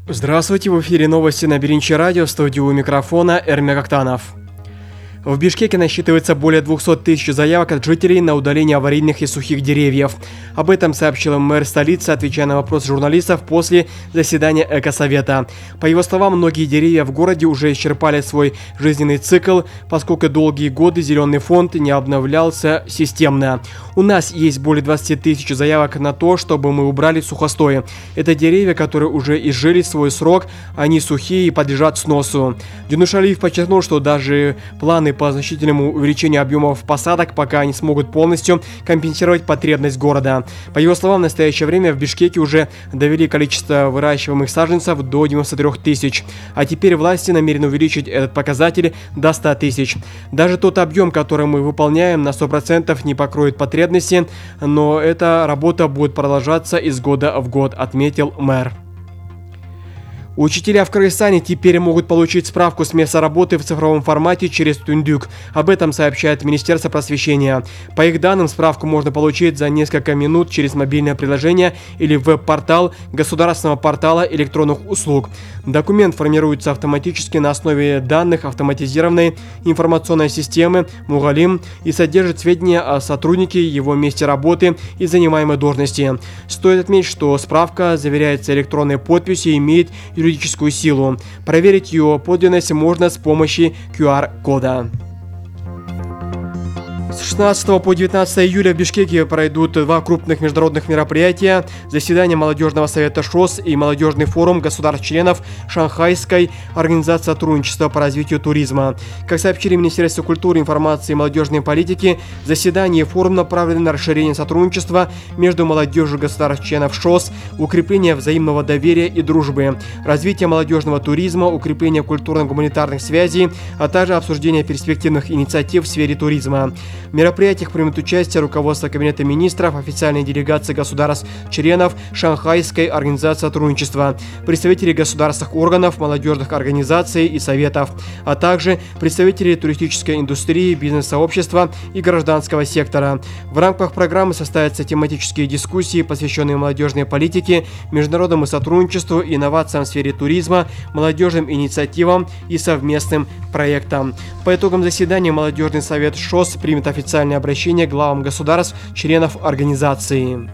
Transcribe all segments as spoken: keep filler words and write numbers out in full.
Здравствуйте, в эфире новости на Беринчи радио, в студии у микрофона Эрмек Актанов. В Бишкеке насчитывается более двухсот тысяч заявок от жителей на удаление аварийных и сухих деревьев. Об этом сообщил мэр столицы, отвечая на вопросы журналистов после заседания Экосовета. По его словам, многие деревья в городе уже исчерпали свой жизненный цикл, поскольку долгие годы зеленый фонд не обновлялся системно. У нас есть более двадцати тысяч заявок на то, чтобы мы убрали сухостои. Это деревья, которые уже изжили свой срок, они сухие и подлежат сносу. Дюнушалиев подчеркнул, что даже планы по значительному увеличению объемов посадок пока не смогут полностью компенсировать потребность города. По его словам, в настоящее время в Бишкеке уже довели количество выращиваемых саженцев до девяноста трёх тысяч, а теперь власти намерены увеличить этот показатель до ста тысяч. Даже тот объем, который мы выполняем, на сто процентов не покроет потребности, но эта работа будет продолжаться из года в год, отметил мэр. Учителя в Кыргызстане теперь могут получить справку с места работы в цифровом формате через Тундюк. Об этом сообщает Министерство просвещения. По их данным, справку можно получить за несколько минут через мобильное приложение или веб-портал Государственного портала электронных услуг. Документ формируется автоматически на основе данных автоматизированной информационной системы Мугалим и содержит сведения о сотруднике, его месте работы и занимаемой должности. Стоит отметить, что справка заверяется электронной подписью и имеет юридическую силу. Проверить ее подлинность можно с помощью ку ар-кода. С шестнадцатого по девятнадцатое июля в Бишкеке пройдут два крупных международных мероприятия: заседание Молодежного совета ШОС и Молодежный форум государств-членов Шанхайской организации сотрудничества по развитию туризма. Как сообщили Министерство культуры, информации и молодежной политики, заседание и форум направлены на расширение сотрудничества между молодежью государств-членов ШОС, укрепление взаимного доверия и дружбы, развитие молодежного туризма, укрепление культурно-гуманитарных связей, а также обсуждение перспективных инициатив в сфере туризма. В мероприятиях примут участие руководство Кабинета министров, официальные делегации государств-членов Шанхайской организации сотрудничества, представители государственных органов, молодежных организаций и советов, а также представители туристической индустрии, бизнес-сообщества и гражданского сектора. В рамках программы состоятся тематические дискуссии, посвященные молодежной политике, международному сотрудничеству, инновациям в сфере туризма, молодежным инициативам и совместным проектам. По итогам заседания Молодежный совет ШОС примет официальное обращение к главам государств, членов организации.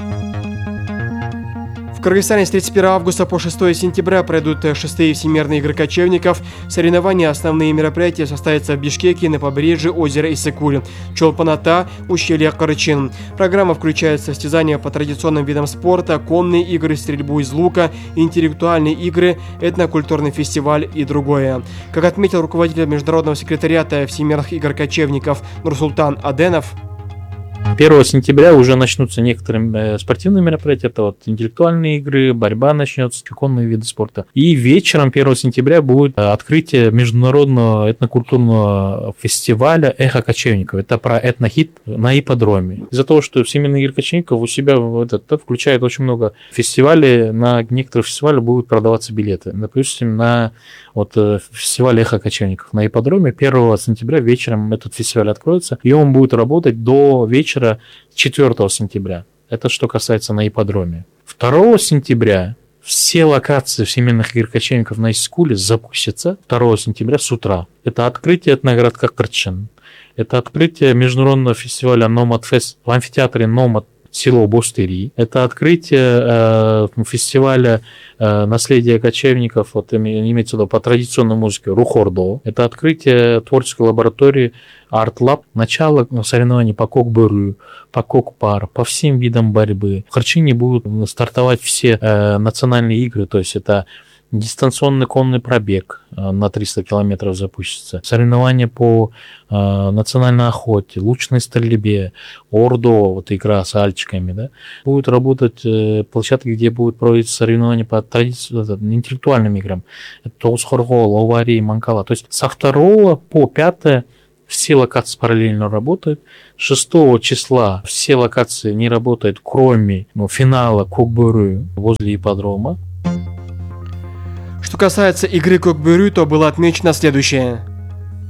В Кыргызстане с тридцать первого августа по шестого сентября пройдут шестые всемирные игры кочевников. Соревнования, основные мероприятия состоятся в Бишкеке, на побережье озера Иссык-Куль, Чолпан-Ата, ущелье Кырычин. Программа включает состязания по традиционным видам спорта, конные игры, стрельбу из лука, интеллектуальные игры, этнокультурный фестиваль и другое. Как отметил руководитель международного секретариата всемирных игр кочевников Нурсултан Аденов, первого сентября уже начнутся некоторые спортивные мероприятия, это вот интеллектуальные игры, борьба начнется, конные виды спорта. И вечером первого сентября будет открытие международного этнокультурного фестиваля «Эхо кочевников». Это про этнохит на ипподроме. Из-за того, что Всемирные игры кочевников у себя вот это, включает очень много фестивалей, на некоторых фестивалях будут продаваться билеты. Допустим, на вот, фестиваль «Эхо кочевников» на ипподроме первого сентября вечером этот фестиваль откроется, и он будет работать до вечера четвёртого сентября. Это что касается на ипподроме. второго сентября все локации Всемирных игр кочевников на Иссык-Куле запустятся второго сентября с утра. Это открытие этногородка Кырчин. Это открытие международного фестиваля Nomad Fest в амфитеатре Nomad село Бостыри. Это открытие э, фестиваля э, наследия кочевников, вот, имеется в виду по традиционной музыке Рухордо. Это открытие творческой лаборатории Art Lab. Начало соревнований по кокбурю, по кокпар, по всем видам борьбы. В Кырчине будут стартовать все э, национальные игры, то есть это дистанционный конный пробег на триста километров запустится, соревнования по э, национальной охоте, лучной стрельбе, ордо, вот игра с альчиками, да, будут работать э, площадки, где будут проводиться соревнования по традиционным интеллектуальным играм, Тоусхоргол, Ловари, Манкала, то есть со второго по пятое все локации параллельно работают. шестого числа все локации не работают, кроме ну, финала Кокбурю возле ипподрома. Что касается игры Кокбурю, то было отмечено следующее.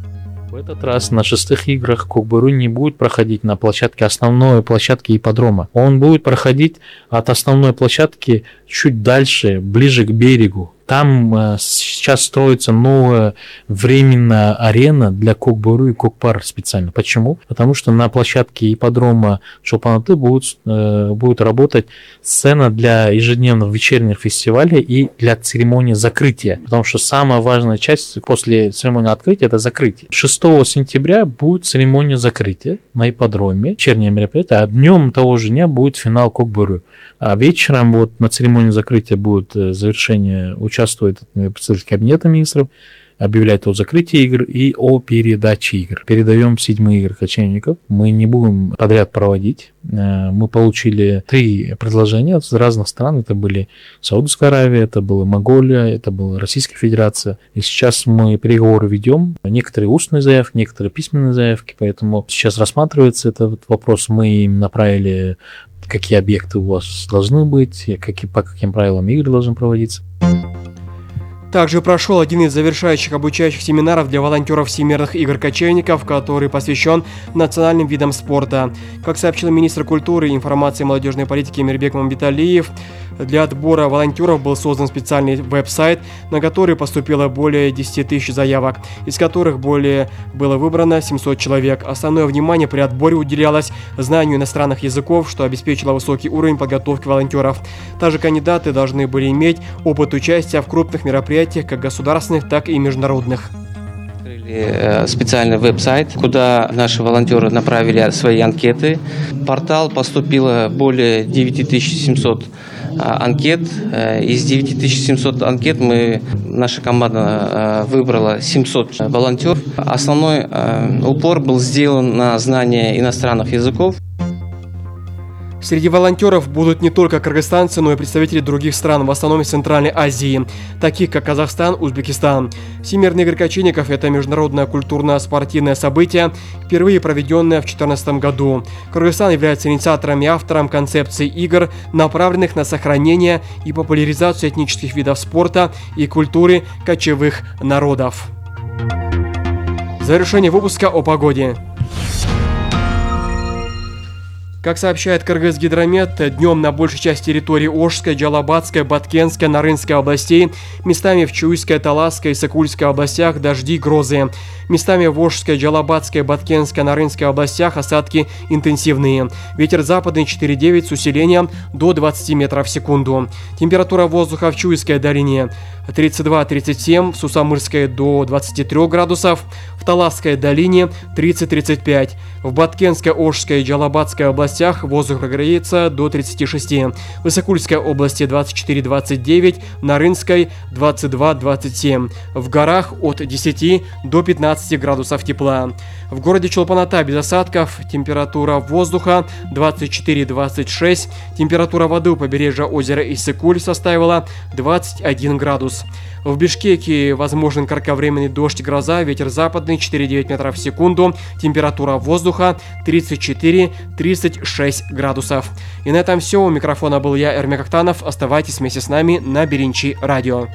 В этот раз на шестых играх Кокбуру не будет проходить на площадке основной площадки ипподрома. Он будет проходить от основной площадки чуть дальше, ближе к берегу. Там э, сейчас строится новая временная арена для Кокбуру и Кокпар специально. Почему? Потому что на площадке ипподрома Чолпан-Аты будет, э, будет работать сцена для ежедневных вечерних фестивалей и для церемонии закрытия. Потому что самая важная часть после церемонии открытия – это закрытие. шестого сентября будет церемония закрытия на ипподроме, вечернее мероприятие, а днем того же дня будет финал Кокбуру. А вечером вот на церемонии закрытия будет завершение, участвует представитель кабинета министров, объявляет о закрытии игр и о передаче игр. Передаем седьмые игры кочевников. Мы не будем подряд проводить. Мы получили три предложения с разных стран. Это были Саудовская Аравия, это была Монголия, это была Российская Федерация. И сейчас мы переговоры ведем. Некоторые устные заявки, некоторые письменные заявки. Поэтому сейчас рассматривается этот вопрос. Мы им направили, какие объекты у вас должны быть, какие, по каким правилам игры должны проводиться. Также прошел один из завершающих обучающих семинаров для волонтеров Всемирных игр кочевников, который посвящен национальным видам спорта. Как сообщил министр культуры, информации и молодежной политики Мирбек Мамбеталиев, для отбора волонтеров был создан специальный веб-сайт, на который поступило более десяти тысяч заявок, из которых более было выбрано семьсот человек. Основное внимание при отборе уделялось знанию иностранных языков, что обеспечило высокий уровень подготовки волонтеров. Также кандидаты должны были иметь опыт участия в крупных мероприятиях, как государственных, так и международных. Специальный веб-сайт, куда наши волонтеры направили свои анкеты. В портал поступило более девять тысяч семьсот анкет. Из девять тысяч семьсот анкет мы, наша команда выбрала семьсот волонтеров. Основной упор был сделан на знание иностранных языков. Среди волонтеров будут не только кыргызстанцы, но и представители других стран, в основном из Центральной Азии, таких как Казахстан, Узбекистан. Всемирные игры кочевников – это международное культурно-спортивное событие, впервые проведенное в две тысячи четырнадцатом году. Кыргызстан является инициатором и автором концепции игр, направленных на сохранение и популяризацию этнических видов спорта и культуры кочевых народов. Завершение выпуска о погоде. Как сообщает Кыргызгидромет, днем на большей части территории Ошской, Джалабадской, Баткенской, Нарынской областей, местами в Чуйской, Таласской и Сыкульской областях дожди и грозы. Местами в Ошской, Джалабадской, Баткенской, Нарынской областях осадки интенсивные. Ветер западный четыре девять с усилением до двадцати метров в секунду. Температура воздуха в Чуйской долине тридцать два — тридцать семь, в Сусамырской до двадцати трёх градусов, в Таласской долине тридцать — тридцать пять, в Баткенской, Ошской и Джалабадской областях воздух прогреется до тридцати шести, в Высокульской области двадцать четыре — двадцать девять, в Нарынской двадцать два — двадцать семь, в горах от десяти до пятнадцати градусов тепла. В городе Чолпан-Ата без осадков, температура воздуха двадцать четыре — двадцать шесть, температура воды у побережья озера Иссык-Куль составила двадцать один градус. В Бишкеке возможен кратковременный дождь и гроза, ветер западный четыре девять метров в секунду, температура воздуха тридцать четыре — тридцать шесть градусов. И на этом все. У микрофона был я, Эрмек Актанов. Оставайтесь вместе с нами на Беринчи радио.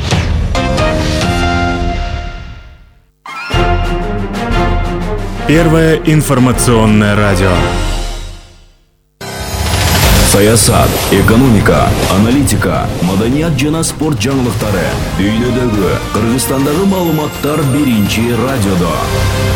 Первое информационное радио. Саясат, экономика, аналитика, маданият жана спорт жаңылыктары, дүйнөдөгү, Кыргызстандагы маалыматтар Беринчи радиодо.